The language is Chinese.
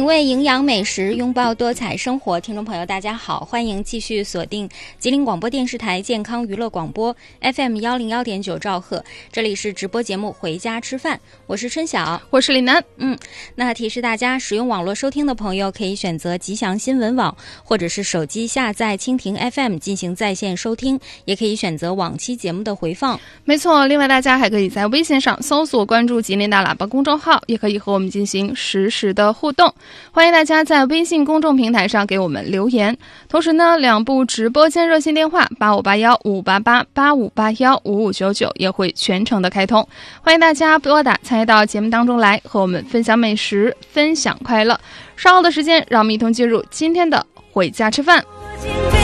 味营养美食，拥抱多彩生活。听众朋友大家好，欢迎继续锁定吉林广播电视台健康娱乐广播 FM101.9 兆赫，这里是直播节目回家吃饭，我是春晓， 我是李楠。 那提示大家，使用网络收听的朋友可以选择吉祥新闻网，或者是手机下载蜻蜓 FM 进行在线收听，也可以选择往期节目的回放。 没错，另外大家还可以在微信上搜索关注吉林大喇叭公众号，也可以和我们进行实时的互动。欢迎大家在微信公众平台上给我们留言，同时呢，2部直播间热线电话8581-588-8581-5599也会全程的开通，欢迎大家拨打参与到节目当中来，和我们分享美食，分享快乐。稍后的时间，让我们一同进入今天的回家吃饭。